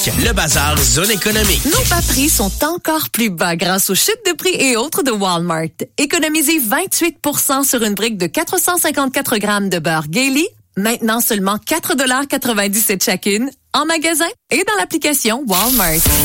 Le bazar Zone économique. Nos bas prix sont encore plus bas grâce aux chutes de prix et autres de Walmart. Économisez 28% sur une brique de 454 grammes de beurre Gailey. Maintenant seulement 4,97 $ chacune, en magasin et dans l'application Walmart.